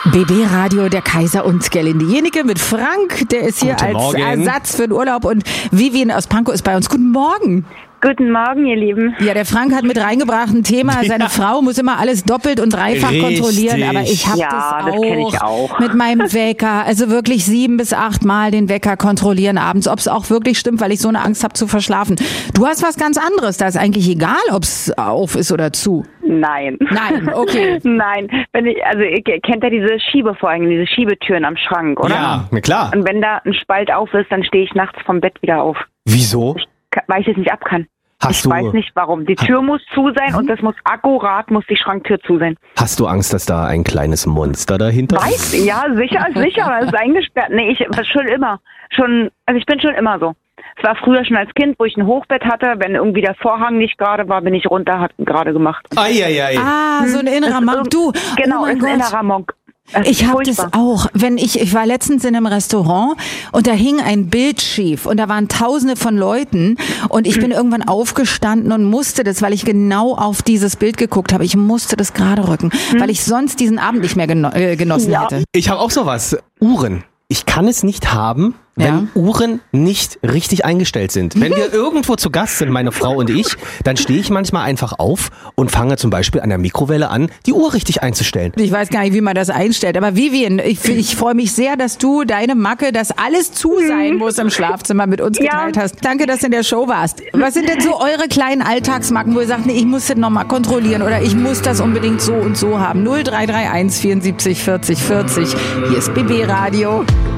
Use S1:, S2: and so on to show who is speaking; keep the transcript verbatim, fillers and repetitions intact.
S1: B B-Radio, der Kaiser und Gerlinde Jenike mit Frank, der ist hier
S2: Guten
S1: als
S2: Morgen.
S1: Ersatz für den Urlaub, und Vivian aus Pankow ist bei uns. Guten Morgen.
S3: Guten Morgen, ihr Lieben.
S1: Ja, der Frank hat mit reingebracht ein Thema, seine
S2: Ja.
S1: Frau muss immer alles doppelt und dreifach
S2: Richtig.
S1: kontrollieren, aber ich habe
S3: Ja,
S1: das,
S3: das
S1: auch
S3: kenn ich auch.
S1: mit meinem Wecker, also wirklich sieben bis acht Mal den Wecker kontrollieren abends, ob es auch wirklich stimmt, weil ich so eine Angst habe zu verschlafen. Du hast was ganz anderes, da ist eigentlich egal, ob es auf ist oder zu.
S3: Nein.
S1: Nein, okay.
S3: Nein. Wenn ich, also ihr kennt ja diese Schiebevorhänge, diese Schiebetüren am Schrank, oder?
S2: Ja, na klar.
S3: Und wenn da ein Spalt auf ist, dann stehe ich nachts vom Bett wieder auf.
S2: Wieso?
S3: Ka- Weil ich es nicht ab kann.
S2: Hast
S3: ich
S2: du,
S3: weiß nicht warum. Die Tür muss zu sein und das muss akkurat, muss die Schranktür zu sein.
S2: hast du Angst, dass da ein kleines Monster dahinter ist?
S3: Weiß, ja, sicher, sicher, es ist eingesperrt. Nee, ich schon immer. Schon, also ich bin schon immer so. Es war früher schon als Kind, wo ich ein Hochbett hatte. Wenn irgendwie der Vorhang nicht gerade war, bin ich runter, hat ihn gerade gemacht.
S2: Eieiei.
S1: Ah, so ein innerer Monk. Du,
S3: Genau,
S1: oh mein
S3: ist ein
S1: Gott.
S3: innerer Monk. Das
S1: Ich
S3: ist
S1: habe das
S3: furchtbar.
S1: auch. Wenn ich, ich war letztens in einem Restaurant und da hing ein Bild schief und da waren Tausende von Leuten und ich bin irgendwann aufgestanden und musste das, weil ich genau auf dieses Bild geguckt habe, ich musste das gerade rücken, weil ich sonst diesen Abend nicht mehr geno äh, genossen
S3: Ja.
S1: hätte.
S2: Ich habe auch sowas. Uhren. Ich kann es nicht haben, wenn
S1: Ja.
S2: Uhren nicht richtig eingestellt sind. Wenn wir irgendwo zu Gast sind, meine Frau und ich, dann stehe ich manchmal einfach auf und fange zum Beispiel an der Mikrowelle an, die Uhr richtig einzustellen.
S1: Ich weiß gar nicht, wie man das einstellt, aber Vivian, ich, ich freue mich sehr, dass du deine Macke, dass alles zu sein muss im Schlafzimmer, mit uns
S3: Ja.
S1: geteilt hast. Danke, dass du in der Show warst. Was sind denn so eure kleinen Alltagsmacken, wo ihr sagt, nee, ich muss das nochmal kontrollieren oder ich muss das unbedingt so und so haben? null drei drei eins vierundsiebzig vierzig vierzig. Hier ist B B Radio.